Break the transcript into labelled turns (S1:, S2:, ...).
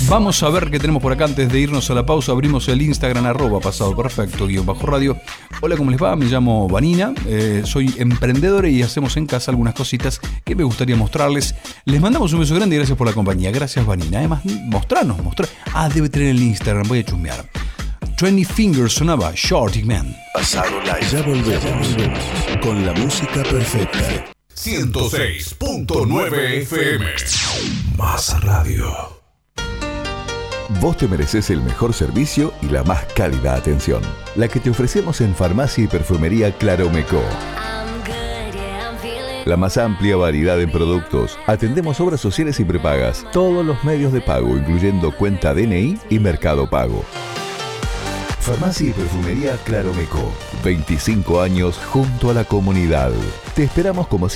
S1: Vamos a ver qué tenemos por acá antes de irnos a la pausa. Abrimos el Instagram @pasadoperfecto_radio. Hola, ¿cómo les va? Me llamo Vanina, soy emprendedora y hacemos en casa algunas cositas que me gustaría mostrarles. Les mandamos un beso grande y gracias por la compañía. Gracias, Vanina. Además, mostrar. Debe tener el Instagram, voy a chusmear. 20 Fingers sonaba Shorty Man.
S2: Pasado Live. Ya volvemos con la música perfecta.
S3: 106.9 FM.
S2: Más radio.
S4: Vos te mereces el mejor servicio y la más cálida atención. La que te ofrecemos en Farmacia y Perfumería Claromeco. La más amplia variedad en productos. Atendemos obras sociales y prepagas. Todos los medios de pago, incluyendo cuenta DNI y Mercado Pago. Farmacia y Perfumería Claromeco. 25 años junto a la comunidad. Te esperamos como siempre